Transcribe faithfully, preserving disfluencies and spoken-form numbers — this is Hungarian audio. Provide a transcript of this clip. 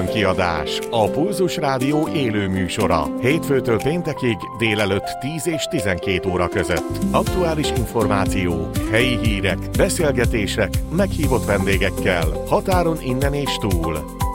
Kiadás, a Pulzus Rádió élő műsora. Hétfőtől péntekig délelőtt tíz és tizenkét óra között. Aktuális információk, helyi hírek, beszélgetések, meghívott vendégekkel, határon innen és túl.